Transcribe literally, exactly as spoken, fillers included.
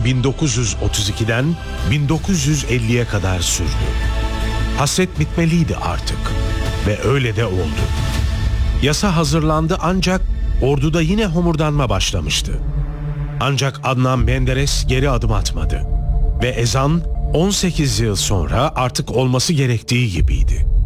bin dokuz yüz otuz ikiden bin dokuz yüz elliye kadar sürdü. Hasret bitmeliydi artık ve öyle de oldu. Yasa hazırlandı ancak orduda yine homurdanma başlamıştı. Ancak Adnan Menderes geri adım atmadı ve ezan on sekiz yıl sonra artık olması gerektiği gibiydi.